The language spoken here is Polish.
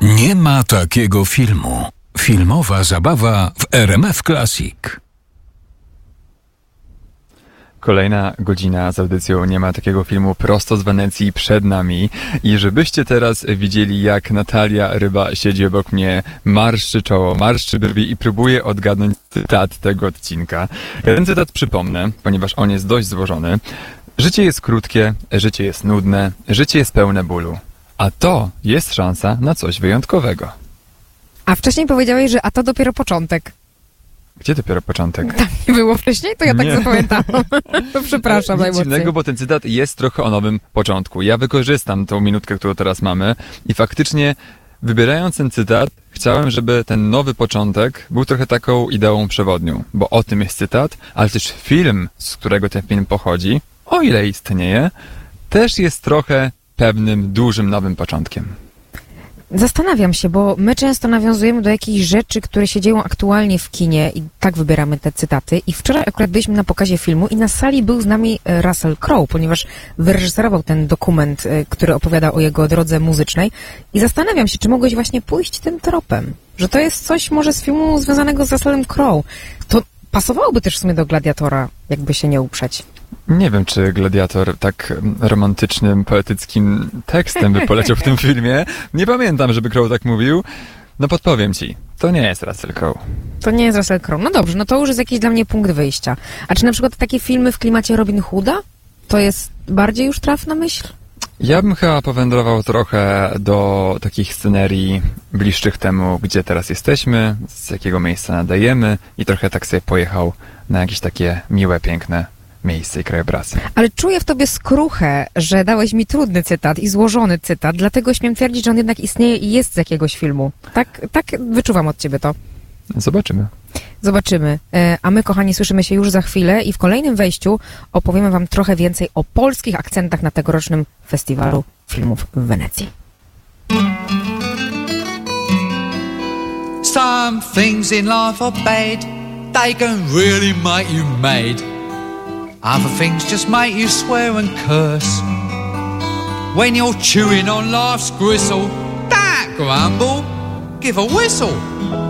Nie ma takiego filmu. Filmowa zabawa w RMF Classic. Kolejna godzina z audycją Nie ma takiego filmu prosto z Wenecji przed nami. I żebyście teraz widzieli, jak Natalia Ryba siedzi obok mnie, marszczy czoło, marszczy brwi i próbuje odgadnąć cytat tego odcinka. Ja ten cytat przypomnę, ponieważ on jest dość złożony. Życie jest krótkie, życie jest nudne, życie jest pełne bólu. A to jest szansa na coś wyjątkowego. A wcześniej powiedziałeś, że a to dopiero początek. Gdzie dopiero początek? Tam nie było wcześniej? To ja tak zapamiętałam. To przepraszam Nic najmocniej. dziwnego, bo ten cytat jest trochę o nowym początku. Ja wykorzystam tą minutkę, którą teraz mamy i faktycznie wybierając ten cytat, chciałem, żeby ten nowy początek był trochę taką ideą przewodnią, bo o tym jest cytat, ale też film, z którego ten film pochodzi, o ile istnieje, też jest trochę pewnym, dużym, nowym początkiem. Zastanawiam się, bo my często nawiązujemy do jakichś rzeczy, które się dzieją aktualnie w kinie i tak wybieramy te cytaty. I wczoraj akurat byliśmy na pokazie filmu i na sali był z nami Russell Crowe, ponieważ wyreżyserował ten dokument, który opowiada o jego drodze muzycznej. I zastanawiam się, czy mogłeś właśnie pójść tym tropem, że to jest coś może z filmu związanego z Russellem Crowe. To pasowałoby też w sumie do Gladiatora, jakby się nie uprzeć. Nie wiem, czy Gladiator tak romantycznym, poetyckim tekstem by poleciał w tym filmie. Nie pamiętam, żeby Crowe tak mówił. No podpowiem ci, to nie jest Russell Crowe. To nie jest Russell Crowe. No dobrze, no to już jest jakiś dla mnie punkt wyjścia. A czy na przykład takie filmy w klimacie Robin Hooda? To jest bardziej już trafna myśl? Ja bym chyba powędrował trochę do takich scenerii bliższych temu, gdzie teraz jesteśmy, z jakiego miejsca nadajemy i trochę tak sobie pojechał na jakieś takie miłe, piękne miejsce i krajobrazy. Ale czuję w tobie skruchę, że dałeś mi trudny cytat i złożony cytat, dlatego śmiem twierdzić, że on jednak istnieje i jest z jakiegoś filmu. Tak wyczuwam od ciebie to. Zobaczymy. A my, kochani, słyszymy się już za chwilę i w kolejnym wejściu opowiemy wam trochę więcej o polskich akcentach na tegorocznym festiwalu filmów w Wenecji. Some things in life are bad. They can really make you mad. Other things just make you swear and curse. When you're chewing on life's gristle, don't grumble, give a whistle.